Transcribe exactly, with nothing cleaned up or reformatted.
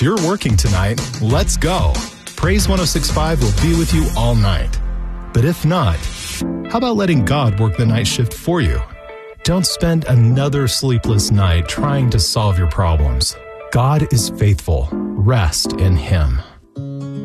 If you're working tonight, let's go. Praise one oh six point five will be with you all night. But if not, how about letting God work the night shift for you? Don't spend another sleepless night trying to solve your problems. God is faithful. Rest in Him.